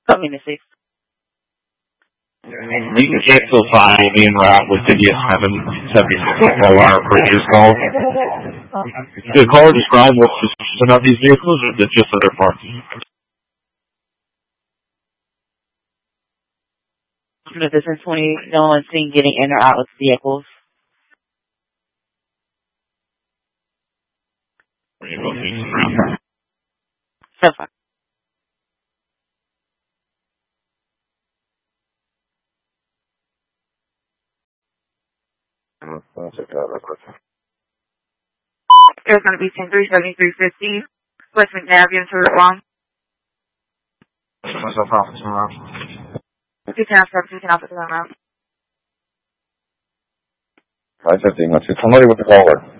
76. You can cancel 5 en route with the DS776 while our previous call. The caller describe what's suspicious about these vehicles, or is it just other parts? This is 20, no one's seen getting in or out with vehicles. So far. There's going to be 10-373-50, West McNabb, for it long. Myself off tomorrow. 2 10 off the round. 550, let's see somebody with the caller.